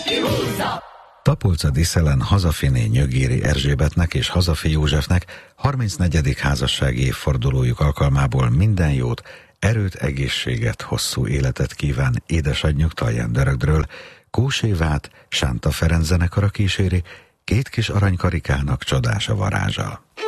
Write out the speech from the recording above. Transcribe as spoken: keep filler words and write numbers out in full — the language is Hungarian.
Tapolca-Diszelen Hazafiné Nyögéri Erzsébetnek és Hazafi Józsefnek harmincnegyedik házassági évfordulójuk alkalmából minden jót, erőt, egészséget, hosszú életet kíván édesanyjuk Taljan Dörögdről, Kósévát Sánta Ferenc zenekara kíséri, két kis aranykarikának csodás a varázsa.